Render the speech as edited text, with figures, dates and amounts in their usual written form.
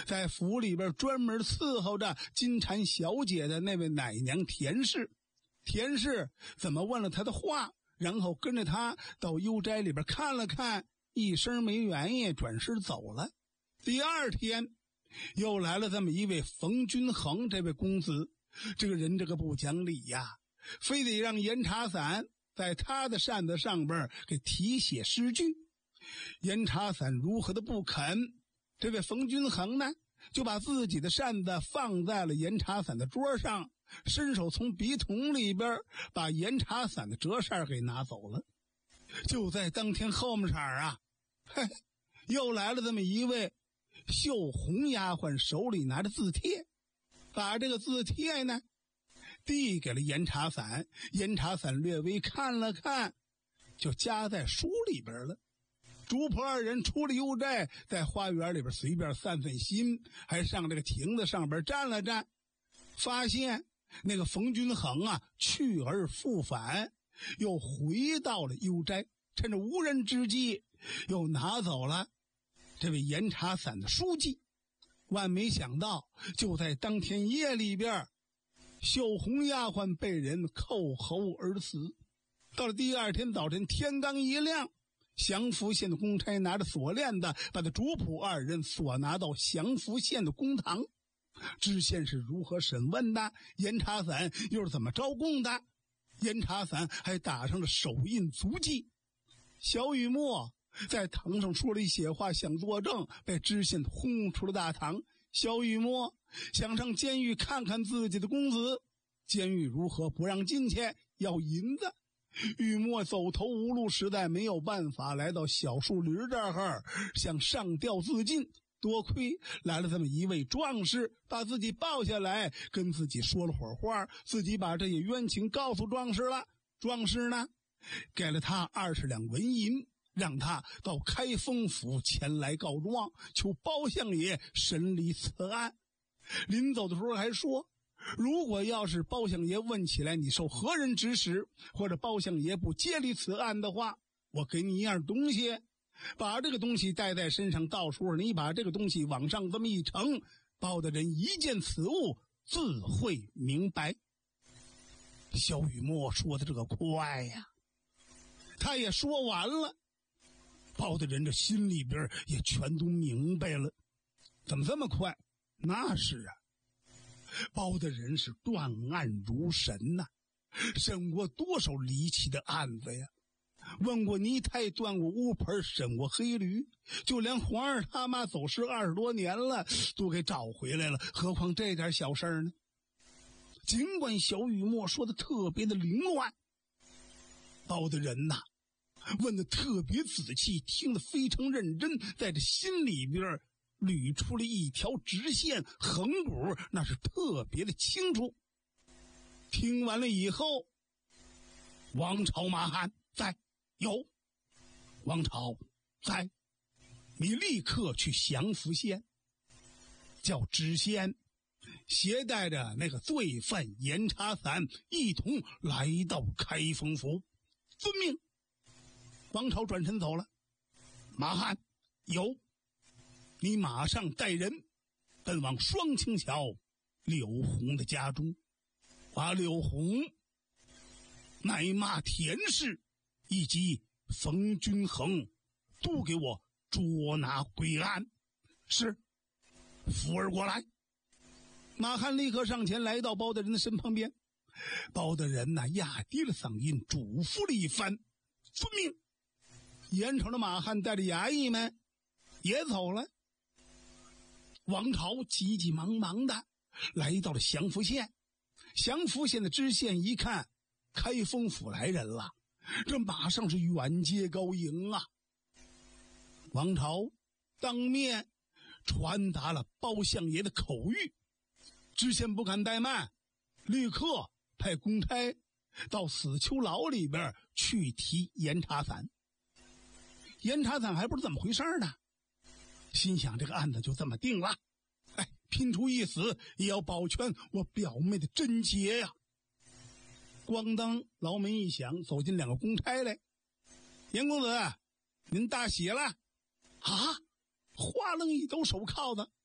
在府里边专门伺候着金蝉小姐的那位奶娘田氏。田氏怎么问了他的话，然后跟着他到幽斋里边看了看，一声没原因转身走了。第二天又来了这么一位冯君衡，这位公子，这个人这个不讲理呀，非得让严查散在他的扇子上边给题写诗句。严查散如何的不肯，这位冯君衡呢，就把自己的扇子放在了严查散的桌上，伸手从笔筒里边把严查散的折扇给拿走了。就在当天后面场啊，又来了这么一位绣红丫鬟，手里拿着字帖，把这个字帖呢递给了严查散。严查散略微看了看，就夹在书里边了。主仆二人出了幽斋，在花园里边随便散散心，还上这个亭子上边站了站，发现那个冯君衡啊去而复返，又回到了幽斋，趁着无人之际又拿走了这位严查散的书记。万没想到，就在当天夜里边，绣红丫鬟被人扣喉而死。到了第二天早晨，天刚一亮，祥符县的公差拿着锁链子把这主仆二人锁拿到祥符县的公堂。知县是如何审问的，严查散又是怎么招供的，严查散还打上了手印足迹。小雨墨在堂上说了一些话，想作证，被知县轰出了大堂。小雨墨想上监狱看看自己的公子，监狱如何不让进去，要银子。雨墨走投无路，实在没有办法，来到小树林这儿想上吊自尽。多亏来了这么一位壮士，把自己抱下来，跟自己说了会儿话，自己把这些冤情告诉壮士了。壮士呢给了他20两纹银，让他到开封府前来告状，求包相爷审理此案。临走的时候还说，如果要是包相爷问起来你受何人指使，或者包相爷不接理此案的话，我给你一样东西，把这个东西带在身上，到时候你把这个东西往上这么一呈，包大人一见此物自会明白。小雨墨说的这个快呀，他也说完了，包大人这心里边也全都明白了。怎么这么快？那是啊，包大人是断案如神呐，审过多少离奇的案子呀，问过泥胎，断过乌盆，审过黑驴，就连皇上他妈走失20多年了都给找回来了，何况这点小事呢？尽管小雨墨说的特别的凌乱，包大人呐问的特别仔细，听得非常认真，在这心里边捋出了一条直线，横骨那是特别的清楚。听完了以后，王朝马汉在，有王朝在，你立刻去祥符县，叫知县携带着那个罪犯严查散一同来到开封府。遵命。王朝转身走了。马汉，有，你马上带人奔往双清桥柳红的家中，把柳红乃骂田氏以及冯君衡都给我捉拿归案。是，扶儿过来。马汉立刻上前来到包大人的身旁边，包大人压低了嗓音嘱咐了一番。遵命。眼瞅着马汉带着衙役们也走了。王朝急急忙忙的来到了祥符县。祥符县的知县一看开封府来人了，这马上是远接高迎啊。王朝当面传达了包相爷的口谕，知县不敢怠慢，立刻派公差到死囚牢里边去提严查散。严查散还不知怎么回事呢，心想这个案子就这么定了，拼出一死也要保全我表妹的贞洁呀。咣当，牢门一响，走进2个公差来。严公子，您大喜了啊！花楞一抖手铐子，